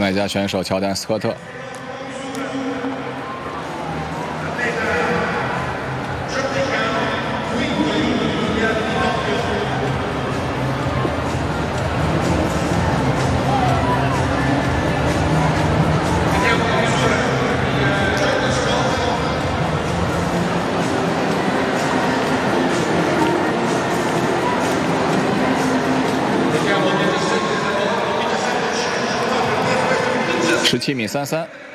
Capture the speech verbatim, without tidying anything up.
外加选手乔丹·斯科特。 十七米三三。